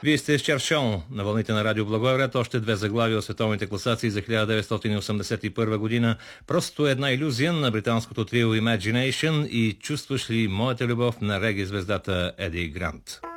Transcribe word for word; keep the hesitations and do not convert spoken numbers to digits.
Вие сте с Чарт Шоу на вълните на Радио Благоевград. Още две заглавия от световните класации за хиляда деветстотин осемдесет и първа година. Просто една илюзия на британското трио Imagination и чувстваш ли моята любов на реги звездата Еди Грант.